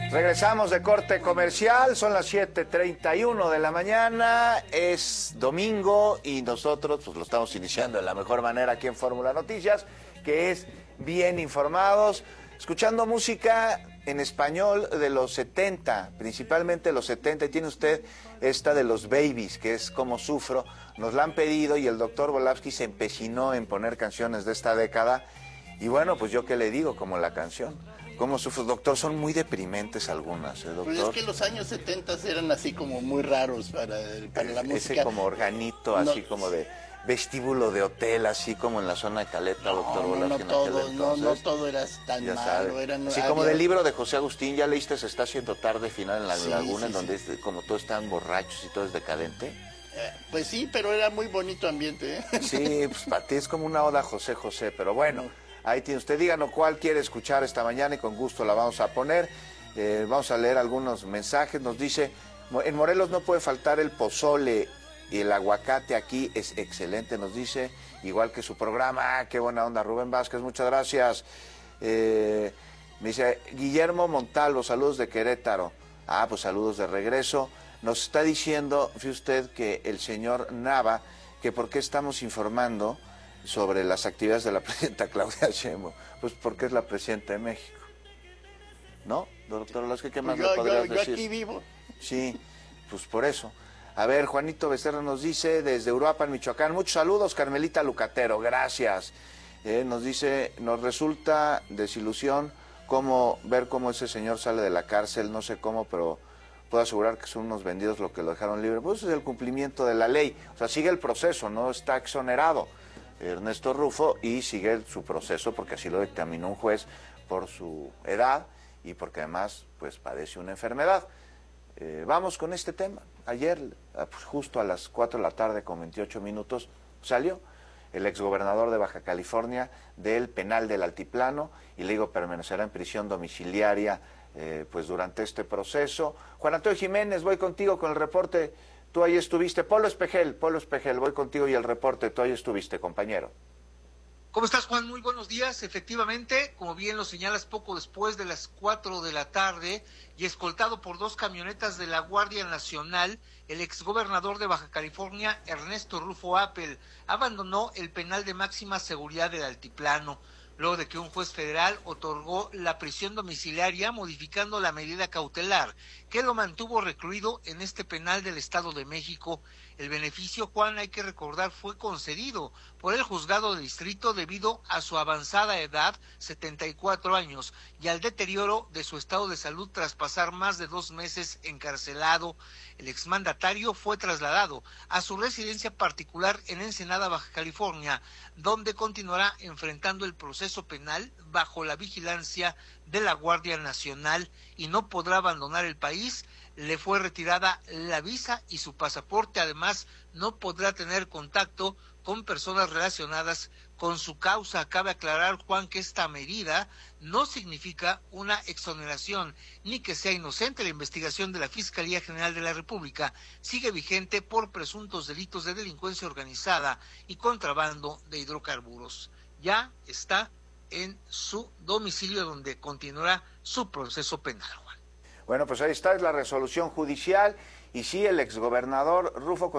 Regresamos de corte comercial, son las 7:31 de la mañana, es domingo y nosotros pues lo estamos iniciando de la mejor manera aquí en Fórmula Noticias, que es bien informados, escuchando música en español de los 70, principalmente los 70, y tiene usted esta de los Babies, que es Como Sufro, nos la han pedido y el doctor Volavsky se empecinó en poner canciones de esta década, y bueno, pues yo qué le digo, como la canción. ¿Cómo sufres, doctor? Son muy deprimentes algunas, doctor. Pues es que los años 70 eran así como muy raros para la música. Ese como organito, no, así como de vestíbulo de hotel, así como en la zona de Caleta, doctor Volavsky. No todo era tan malo. Sí, como del libro de José Agustín, ¿ya leíste Se está haciendo tarde, final en la laguna, en donde como todos están borrachos y todo es decadente? Pues sí, pero era muy bonito ambiente, ¿eh? Sí, pues para ti es como una oda a José José, pero bueno... Ahí tiene usted, díganos cuál quiere escuchar esta mañana y con gusto la vamos a poner. Vamos a leer algunos mensajes. Nos dice, en Morelos no puede faltar el pozole y el aguacate aquí es excelente, nos dice, igual que su programa. Ah, qué buena onda, Rubén Vázquez, muchas gracias. Me dice, Guillermo Montalvo, saludos de Querétaro. Ah, pues saludos de regreso. Nos está diciendo, fíjese usted, que el señor Nava, que por qué estamos informando sobre las actividades de la presidenta Claudia Sheinbaum, pues porque es la presidenta de México, ¿no? Doctor Volavsky, ¿qué más le podrías decir? Yo aquí vivo. Sí, pues por eso. A ver, Juanito Becerra nos dice, desde Uruapan, Michoacán, muchos saludos, Carmelita Lucatero, gracias. Nos dice, nos resulta desilusión ver cómo ese señor sale de la cárcel, no sé cómo, pero puedo asegurar que son unos vendidos lo que lo dejaron libre. Pues es el cumplimiento de la ley, o sea, sigue el proceso, no está exonerado Ernesto Rufo y sigue su proceso porque así lo dictaminó un juez por su edad y porque además pues padece una enfermedad. Vamos con este tema. Ayer, pues, justo a las 4 de la tarde con 28 minutos salió el exgobernador de Baja California del penal del Altiplano y le digo permanecerá en prisión domiciliaria pues durante este proceso. Juan Antonio Jiménez, voy contigo con el reporte. Tú ahí estuviste, Polo Espejel, voy contigo y el reporte, tú ahí estuviste, compañero. ¿Cómo estás, Juan? Muy buenos días. Efectivamente, como bien lo señalas, poco después de las 4 de la tarde y escoltado por 2 camionetas de la Guardia Nacional, el exgobernador de Baja California, Ernesto Rufo Appel, abandonó el penal de máxima seguridad del Altiplano, luego de que un juez federal otorgó la prisión domiciliaria modificando la medida cautelar que lo mantuvo recluido en este penal del Estado de México. El beneficio, Juan, hay que recordar, fue concedido por el juzgado de distrito debido a su avanzada edad, 74 años, y al deterioro de su estado de salud tras pasar más de 2 meses encarcelado. El exmandatario fue trasladado a su residencia particular en Ensenada, Baja California, donde continuará enfrentando el proceso penal bajo la vigilancia de la Guardia Nacional y no podrá abandonar el país. Le fue retirada la visa y su pasaporte. Además, no podrá tener contacto con personas relacionadas con su causa. Cabe aclarar, Juan, que esta medida no significa una exoneración ni que sea inocente. La investigación de la Fiscalía General de la República sigue vigente por presuntos delitos de delincuencia organizada y contrabando de hidrocarburos. Ya está en su domicilio donde continuará su proceso penal, Juan. Bueno, pues ahí está, es la resolución judicial y sí, el exgobernador Rufo